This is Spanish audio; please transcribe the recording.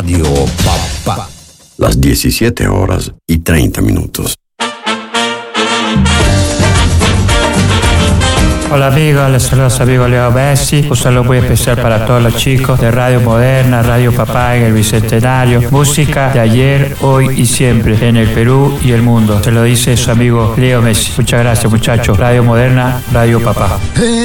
Radio Papá. Las 17:30. Hola amigos, les saluda su amigo Leo Messi. Un saludo muy especial para todos los chicos de Radio Moderna, Radio Papá en el Bicentenario. Música de ayer, hoy y siempre en el Perú y el mundo. Se lo dice su amigo Leo Messi. Muchas gracias muchachos. Radio Moderna, Radio Papá.